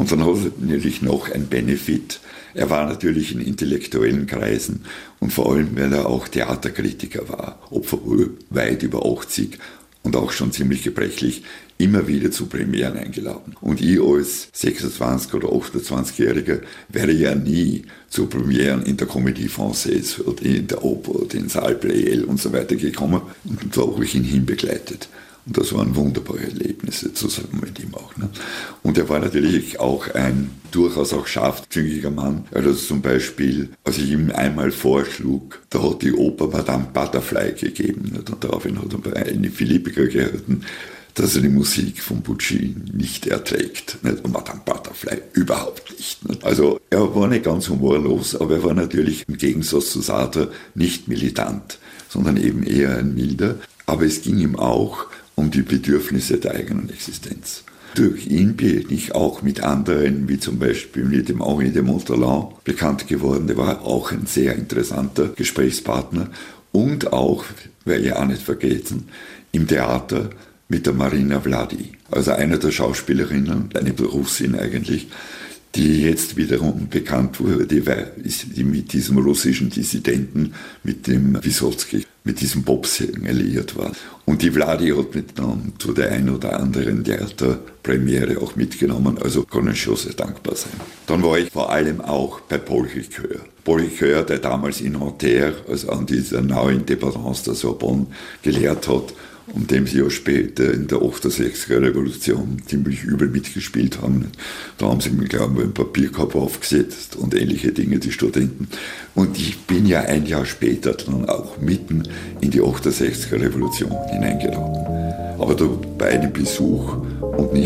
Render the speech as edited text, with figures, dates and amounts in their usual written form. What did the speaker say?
Und dann hat er natürlich noch ein Benefit. Er war natürlich in intellektuellen Kreisen und vor allem, weil er auch Theaterkritiker war, weit über 80 und auch schon ziemlich gebrechlich, immer wieder zu Premieren eingeladen. Und ich als 26- oder 28-Jähriger wäre ja nie zu Premieren in der Comédie Française oder in der Oper oder in Salle Pleyel und so weiter gekommen und da habe ich ihn hinbegleitet. Und das waren wunderbare Erlebnisse zusammen mit ihm auch. Ne? Und er war natürlich auch ein durchaus auch scharfzüngiger Mann. Also zum Beispiel, als ich ihm einmal vorschlug, da hat die Oper Madame Butterfly gegeben. Nicht? Und daraufhin hat er bei Annie Philippica gehalten, dass er die Musik von Puccini nicht erträgt. Nicht? Und Madame Butterfly überhaupt nicht. Nicht? Also er war nicht ganz humorlos, aber er war natürlich im Gegensatz zu Sartre nicht militant, sondern eben eher ein milder. Aber es ging ihm auch um die Bedürfnisse der eigenen Existenz. Durch ihn bin ich auch mit anderen, wie zum Beispiel mit dem Henri de Montherlant, bekannt geworden. Der war auch ein sehr interessanter Gesprächspartner. Und auch, werde ich auch nicht vergessen, im Theater mit der Marina Vladi, also einer der Schauspielerinnen, eine Russin eigentlich, die jetzt wiederum bekannt wurde, die mit diesem russischen Dissidenten, mit dem Wysotsky, mit diesem Popsänger liiert war. Und die Vladi hat mich dann zu der ein oder anderen Theaterpremiere auch mitgenommen, also kann ich schon sehr dankbar sein. Dann war ich vor allem auch bei Paul Ricoeur. Paul Ricoeur, der damals in Nanterre, also an dieser neuen Dependance der Sorbonne, gelehrt hat, und dem sie ja später in der 68er Revolution ziemlich übel mitgespielt haben. Da haben sie mir, glaube ich, einen Papierkorb aufgesetzt und ähnliche Dinge, die Studenten. Und ich bin ja ein Jahr später dann auch mitten in die 68er Revolution hineingeraten. Aber da bei einem Besuch und nicht